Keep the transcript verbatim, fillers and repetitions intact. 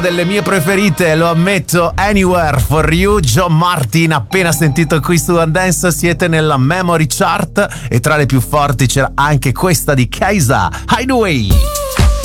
Delle mie preferite, lo ammetto, Anywhere for You, John Martin, appena sentito qui su One Dance. Siete nella Memory Chart e tra le più forti c'era anche questa di Kaisa, Hideaway.